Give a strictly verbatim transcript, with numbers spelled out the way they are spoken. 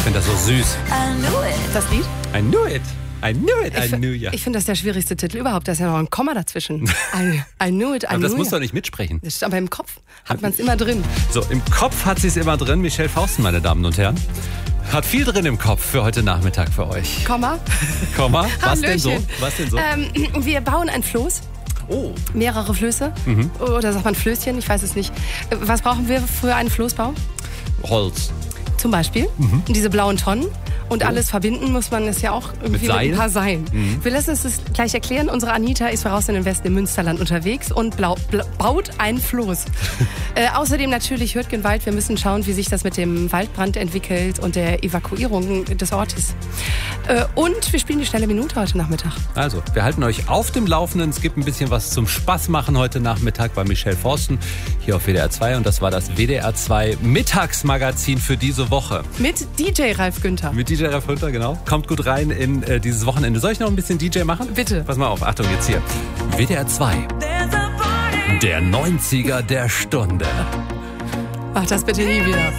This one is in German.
finde das so süß. I knew it. Das Lied? I knew it. I knew it, I Ich, knew ya. ich finde das der schwierigste Titel überhaupt. Da ist ja noch ein Komma dazwischen. I, I knew it, I Aber knew das muss ya. doch nicht mitsprechen. Das ist aber im Kopf hat man es immer drin. So, im Kopf hat sie es immer drin. Michelle Fausten, meine Damen und Herren. Hat viel drin im Kopf für heute Nachmittag für euch. Komma. Komma, was denn so? Hallöchen. Was denn so? Ähm, wir bauen ein Floß. Oh, Mehrere Flöße. Mhm. Oder sagt man Flößchen? Ich weiß es nicht. Was brauchen wir für einen Floßbau? Holz. Zum Beispiel Mhm. diese blauen Tonnen. Und Oh. alles verbinden muss man es ja auch irgendwie Mit mit, Seil? ein paar Seilen. Mhm. Wir lassen uns das gleich erklären. Unsere Anita ist voraus in den Westen im Münsterland unterwegs und blau, blau, baut ein Floß. äh, außerdem natürlich Hürtgenwald. Wir müssen schauen, wie sich das mit dem Waldbrand entwickelt und der Evakuierung des Ortes. Äh, und wir spielen die schnelle Minute heute Nachmittag. Also, wir halten euch auf dem Laufenden. Es gibt ein bisschen was zum Spaß machen heute Nachmittag bei Michelle Forsten hier auf W D R zwei. Und das war das W D R zwei Mittagsmagazin für diese Woche. Mit D J Ralf Günther. Mit D J Ralf Günther, genau. Kommt gut rein in äh, dieses Wochenende. Soll ich noch ein bisschen D J machen? Bitte. Pass mal auf, Achtung jetzt hier. W D R zwei. Der neunziger der Stunde. Mach das bitte nie wieder.